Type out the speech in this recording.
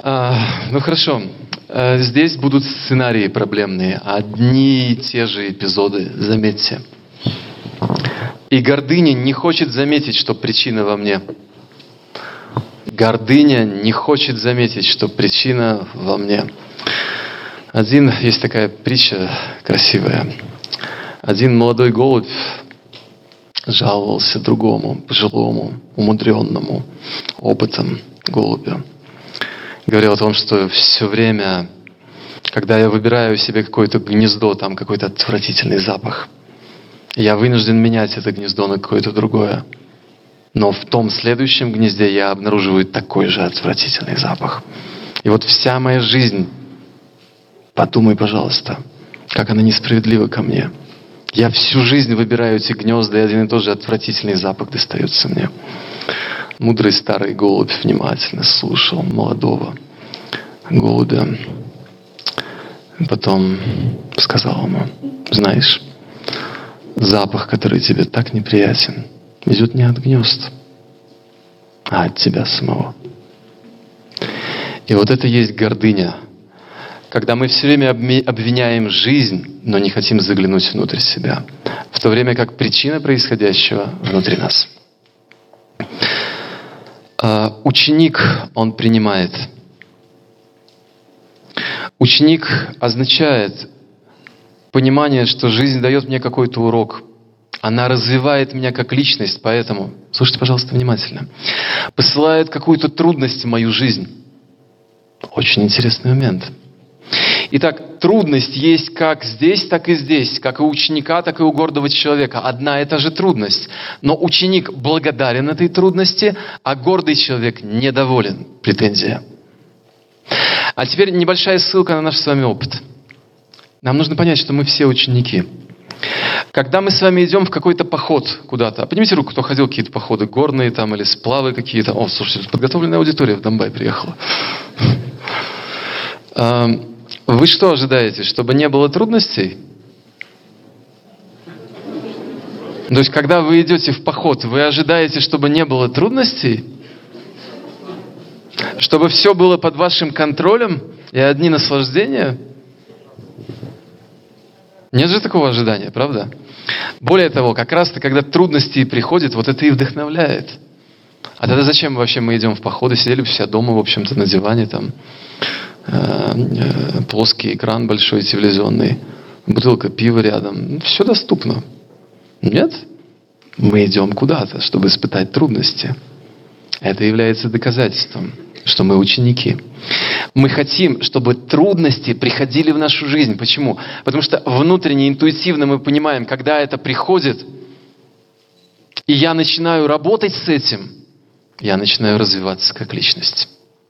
Ну хорошо. Здесь будут сценарии проблемные. Одни и те же эпизоды, заметьте. И гордыня не хочет заметить, что причина во мне. Гордыня не хочет заметить, что причина во мне. Есть такая притча красивая. Один молодой голубь жаловался другому, пожилому, умудренному опытом голубю. Говорил о том, что все время, когда я выбираю себе какое-то гнездо, там какой-то отвратительный запах, я вынужден менять это гнездо на какое-то другое. Но в том следующем гнезде я обнаруживаю такой же отвратительный запах. И вот вся моя жизнь, подумай, пожалуйста, как она несправедлива ко мне. Я всю жизнь выбираю эти гнезда, и один и тот же отвратительный запах достается мне. Мудрый старый голубь внимательно слушал молодого голубя. Потом сказал ему: знаешь, запах, который тебе так неприятен, идет не от гнезд, а от тебя самого. И вот это есть гордыня. Когда мы все время обвиняем жизнь, но не хотим заглянуть внутрь себя. В то время как причина происходящего внутри нас. Ученик, он принимает. Ученик означает понимание, что жизнь дает мне какой-то урок. Она развивает меня как личность, поэтому, слушайте, пожалуйста, внимательно, посылает какую-то трудность в мою жизнь. Очень интересный момент. Итак, трудность есть как здесь, так и здесь, как и у ученика, так и у гордого человека. Одна и та же трудность. Но ученик благодарен этой трудности, а гордый человек недоволен. Претензия. А теперь небольшая ссылка на наш с вами опыт. Нам нужно понять, что мы все ученики. Когда мы с вами идем в какой-то поход куда-то, поднимите руку, кто ходил в какие-то походы горные там или сплавы какие-то. О, слушайте, подготовленная аудитория в Донбай приехала. Вы что ожидаете? Чтобы не было трудностей? То есть, когда вы идете в поход, вы ожидаете, чтобы не было трудностей? Чтобы все было под вашим контролем и одни наслаждения? Нет же такого ожидания, правда? Более того, как раз-то, когда трудности приходят, вот это и вдохновляет. А тогда зачем вообще мы идем в походы? Сидели бы все дома, в общем-то, на диване там. Плоский экран большой, телевизионный, бутылка пива рядом. Все доступно. Нет? Мы идем куда-то, чтобы испытать трудности. Это является доказательством, что мы ученики. Мы хотим, чтобы трудности приходили в нашу жизнь. Почему? Потому что внутренне, интуитивно мы понимаем, когда это приходит, и я начинаю работать с этим, я начинаю развиваться как личность.